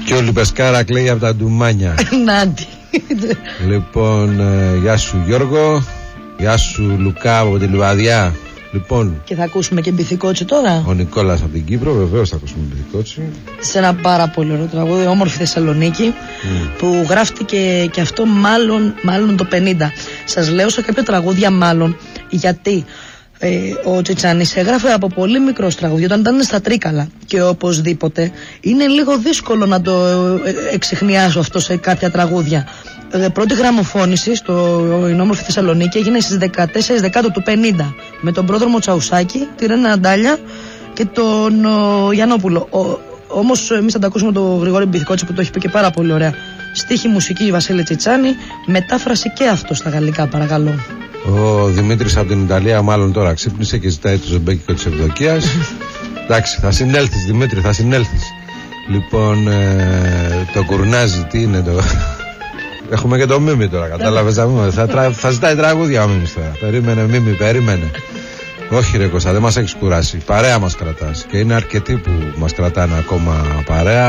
Και ο Λιπεσκάρα κλαίει από τα ντουμάνια. Νάντι. Λοιπόν, γεια σου Γιώργο. Γεια σου Λουκά από τη Λιβαδιά. Λοιπόν, και θα ακούσουμε και Μπιθικότσι τώρα. Ο Νικόλας από την Κύπρο, βεβαίως θα ακούσουμε Μπιθικότσι. Σε ένα πάρα πολύ ωραίο τραγούδι, Όμορφη Θεσσαλονίκη, που γράφτηκε και αυτό μάλλον το 50. Σας λέω σε κάποια τραγούδια μάλλον, γιατί ο Τσιτσάνης έγραφε από πολύ μικρός τραγούδι όταν ήταν στα Τρίκαλα, και οπωσδήποτε είναι λίγο δύσκολο να το εξιχνιάσω αυτό σε κάποια τραγούδια. Πρώτη γραμμοφώνηση στο Όμορφη Θεσσαλονίκη έγινε στις 14 Δεκάτου του 50 με τον πρόδρομο Τσαουσάκη, τη Ρένα Αντάλια και τον Γιαννόπουλο. Όμως εμείς θα τα ακούσουμε τον Γρηγόρη Μπιθικότσι που το έχει πει και πάρα πολύ ωραία. Στίχη, μουσική Βασίλη Τσιτσάνη, μετάφραση και αυτό στα γαλλικά, παρακαλώ. Ο Δημήτρης από την Ιταλία μάλλον τώρα ξύπνησε και ζητάει το ζεμπέκικο της Ευδοκίας. Εντάξει, θα συνέλθεις Δημήτρη, θα συνέλθεις. Λοιπόν, το κουρνάζι, τι είναι το... Έχουμε και το Μίμη τώρα, κατάλαβες? Θα ζητάει τραγούδια ο Μίμης τώρα. Περίμενε Μίμη, περίμενε. Όχι ρε Κώστα, δεν μας έχεις κουράσει. Παρέα μας κρατάς. Και είναι αρκετοί που μας κρατάνε ακόμα παρέα.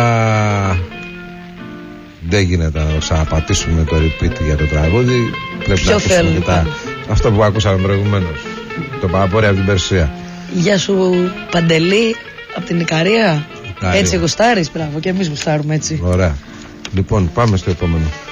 Δεν γίνεται να ξαναπατήσουμε το repeat για το τραγούδι. Πρέπει να ακούσουμε μετά αυτό που ακούσαμε προηγουμένως. Το Παπαπόρι από την Περσία. Γεια σου Παντελή από την Ικαρία. Έτσι γουστάρεις? Μπράβο, και εμείς γουστάρουμε έτσι. Ωραία. Λοιπόν, πάμε στο επόμενο.